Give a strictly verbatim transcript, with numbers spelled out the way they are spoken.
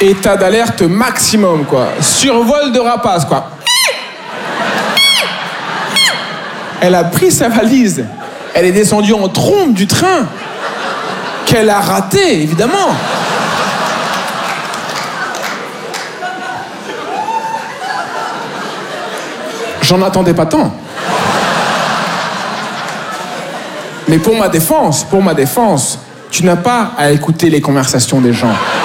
État d'alerte maximum, quoi. Survol de rapace, quoi. Elle a pris sa valise. Elle est descendue en trombe du train. Qu'elle a raté, évidemment. J'en attendais pas tant. Mais pour ma défense, pour ma défense, tu n'as pas à écouter les conversations des gens.